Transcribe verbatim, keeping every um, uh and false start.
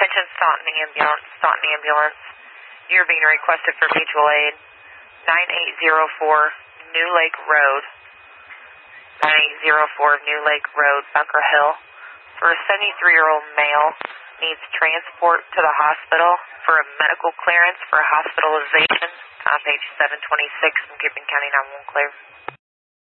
Attention Staunton Ambulance, Staunton Ambulance. You're being requested for mutual aid. nine eight zero four New Lake Road. nine eight zero four New Lake Road, Bunker Hill. For a seventy-three-year-old male, needs transport to the hospital for a medical clearance for hospitalization. On page seven twenty-six from Gibbon County nine one one clear.